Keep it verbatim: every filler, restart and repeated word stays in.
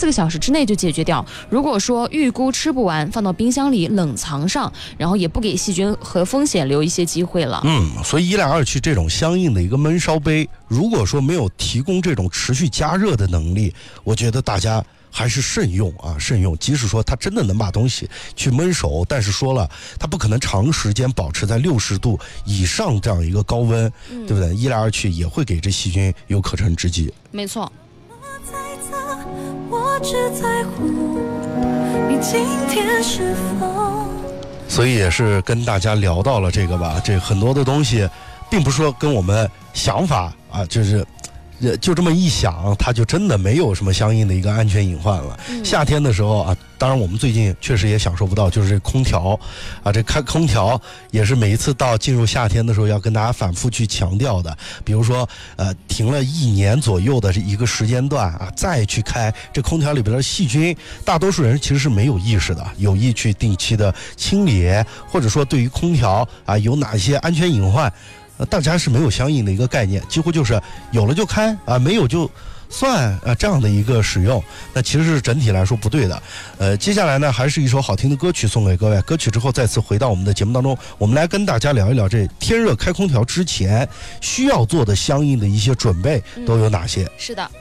四个小时之内就解决掉。如果说预估吃不完，放到冰箱里冷藏上，然后也不给细菌和风险留一些机会了。 嗯，所以一来二去，这种相应的一个焖烧杯，如果说没有提供这种持续加热的能力，我觉得大家还是慎用啊，慎用。即使说它真的能把东西去焖熟，但是说了，它不可能长时间保持在六十度以上这样一个高温，嗯、对不对？一来二去也会给这细菌有可乘之机。 没错。 我只在乎你今天是否。 所以也是跟大家聊到了这个吧，这很多的东西，并不是说跟我们想法啊，就是。就这么一想，它就真的没有什么相应的一个安全隐患了。嗯、夏天的时候啊，当然我们最近确实也享受不到，就是这空调啊，这开空调也是每一次到进入夏天的时候要跟大家反复去强调的。比如说，呃，停了一年左右的一个时间段啊，再去开这空调里边的细菌，大多数人其实是没有意识的，有意去定期的清理，或者说对于空调啊有哪些安全隐患。大家是没有相应的一个概念，几乎就是有了就开啊，没有就算啊这样的一个使用，那其实是整体来说不对的。呃，接下来呢，还是一首好听的歌曲送给各位。歌曲之后再次回到我们的节目当中，我们来跟大家聊一聊这天热开空调之前需要做的相应的一些准备都有哪些。 嗯、是的。